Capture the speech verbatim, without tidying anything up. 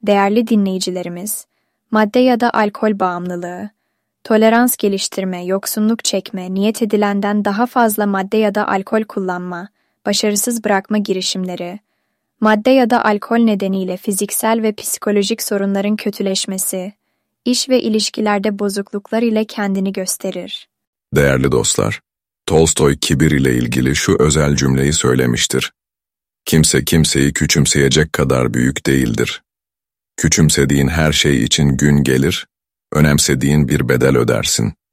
Değerli dinleyicilerimiz, madde ya da alkol bağımlılığı, tolerans geliştirme, yoksunluk çekme, niyet edilenden daha fazla madde ya da alkol kullanma, başarısız bırakma girişimleri, madde ya da alkol nedeniyle fiziksel ve psikolojik sorunların kötüleşmesi, iş ve ilişkilerde bozukluklar ile kendini gösterir. Değerli dostlar, Tolstoy kibir ile ilgili şu özel cümleyi söylemiştir. Kimse kimseyi küçümseyecek kadar büyük değildir. Küçümsediğin her şey için gün gelir, önemsediğin bir bedel ödersin.